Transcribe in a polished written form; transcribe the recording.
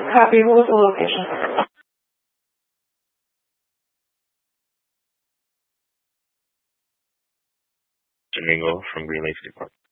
Copy. What was the location? Domingo from Green Lake State Park.